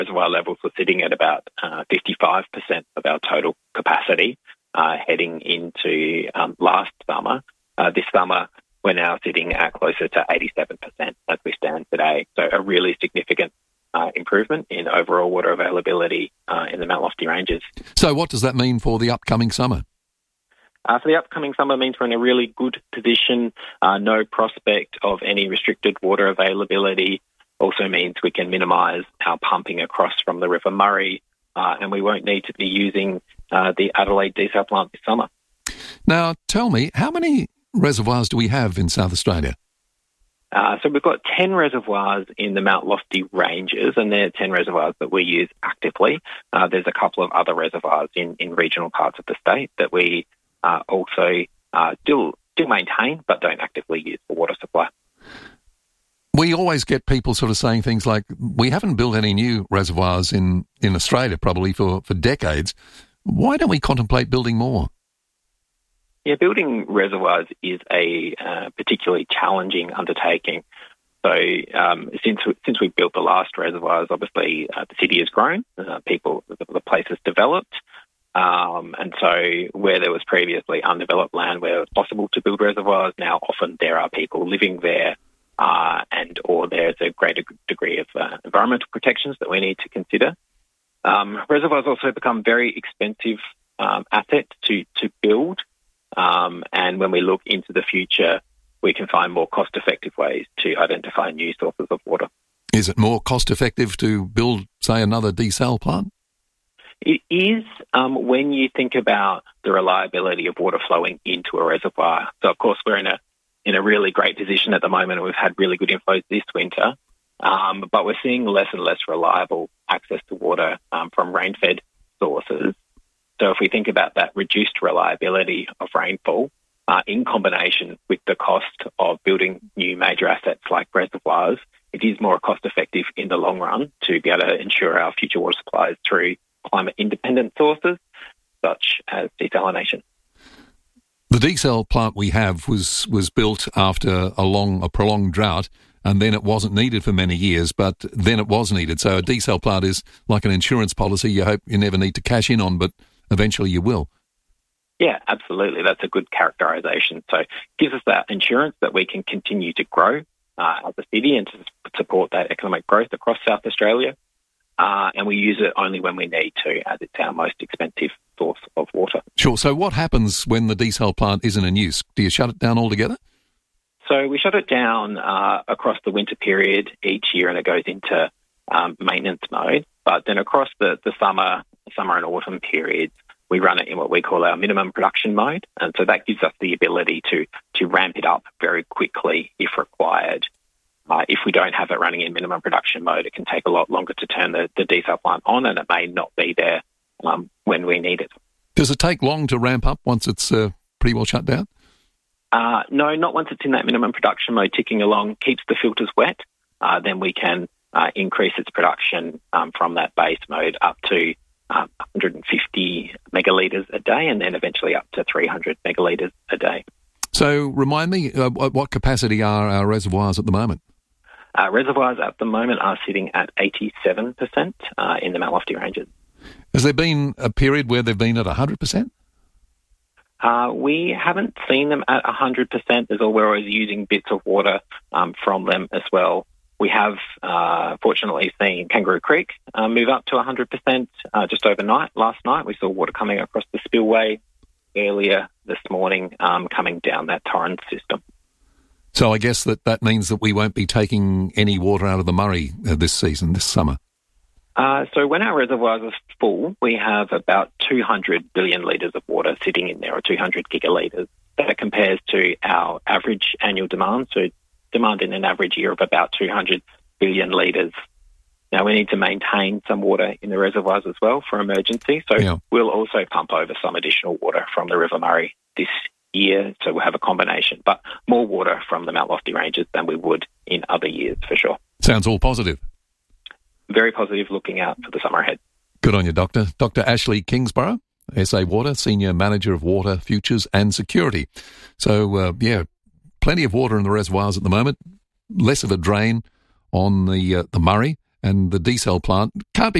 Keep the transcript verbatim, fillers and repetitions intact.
reservoir levels were sitting at about uh, fifty-five percent of our total capacity uh, heading into um, last summer. Uh, this summer, we're now sitting at closer to eighty-seven percent as we stand today. So a really significant uh, improvement in overall water availability uh, in the Mount Lofty Ranges. So what does that mean for the upcoming summer? Uh, for the upcoming summer means we're in a really good position. Uh, no prospect of any restricted water availability. Also means we can minimise our pumping across from the River Murray, uh, and we won't need to be using uh, the Adelaide desal plant this summer. Now, tell me, how many reservoirs do we have in South Australia? Uh, so we've got ten reservoirs in the Mount Lofty Ranges, and they're ten reservoirs that we use actively. Uh, there's a couple of other reservoirs in, in regional parts of the state that we uh, also uh, still, still maintain but don't actively use for water supply. We always get people sort of saying things like, we haven't built any new reservoirs in, in Australia probably for, for decades. Why don't we contemplate building more? Yeah, building reservoirs is a uh, particularly challenging undertaking. So um, since since we built the last reservoirs, obviously uh, the city has grown, uh, people, the, the place has developed, um, and so where there was previously undeveloped land where it was possible to build reservoirs, now often there are people living there, uh, and or there's a greater degree of uh, environmental protections that we need to consider. Um, reservoirs also become very expensive um, assets to to build. Um, and when we look into the future, we can find more cost-effective ways to identify new sources of water. Is it more cost-effective to build, say, another desal plant? It is um, when you think about the reliability of water flowing into a reservoir. So, of course, we're in a in a really great position at the moment, and we've had really good inflows this winter. Um, but we're seeing less and less reliable access to water um, from rain-fed sources. So if we think about that reduced reliability of rainfall uh, in combination with the cost of building new major assets like reservoirs, it is more cost-effective in the long run to be able to ensure our future water supplies through climate-independent sources, such as desalination. The desal plant we have was, was built after a long, a prolonged drought, and then it wasn't needed for many years, but then it was needed. So a desal plant is like an insurance policy you hope you never need to cash in on, but eventually you will. Yeah, absolutely. That's a good characterisation. So it gives us that insurance that we can continue to grow uh, as a city and to support that economic growth across South Australia. Uh, and we use it only when we need to, as it's our most expensive source of water. Sure. So what happens when the desal plant isn't in use? Do you shut it down altogether? So we shut it down uh, across the winter period each year, and it goes into um, maintenance mode. But then across the, the summer, summer and autumn periods, we run it in what we call our minimum production mode. And so that gives us the ability to to ramp it up very quickly if required. Uh, if we don't have it running in minimum production mode, it can take a lot longer to turn the, the desal plant on, and it may not be there um, when we need it. Does it take long to ramp up once it's uh, pretty well shut down? Uh, no, not once it's in that minimum production mode ticking along, keeps the filters wet. Uh, then we can uh, increase its production um, from that base mode up to um, one hundred fifty megalitres a day, and then eventually up to three hundred megalitres a day. So remind me, uh, what capacity are our reservoirs at the moment? Uh, reservoirs at the moment are sitting at eighty-seven percent uh, in the Mount Lofty Ranges. Has there been a period where they've been at one hundred percent? Uh, we haven't seen them at one hundred percent. There's all, we're always using bits of water um, from them as well. We have, uh, fortunately, seen Kangaroo Creek uh, move up to one hundred percent uh, just overnight. Last night we saw water coming across the spillway earlier this morning um, coming down that Torrens system. So I guess that that means that we won't be taking any water out of the Murray uh, this season, this summer. Uh, so when our reservoirs are full, we have about two hundred billion litres of water sitting in there, or two hundred gigalitres. That compares to our average annual demand, so demand in an average year of about two hundred billion litres. Now, we need to maintain some water in the reservoirs as well for emergency, so yeah. We'll also pump over some additional water from the River Murray this year, so we'll have a combination, but more water from the Mount Lofty Ranges than we would in other years, for sure. Sounds all positive. Very positive looking out for the summer ahead. Good on you, Doctor. Doctor Ashley Kingsborough, S A Water, Senior Manager of Water, Futures and Security. So, uh, yeah, plenty of water in the reservoirs at the moment, less of a drain on the uh, the Murray, and the desal plant can't be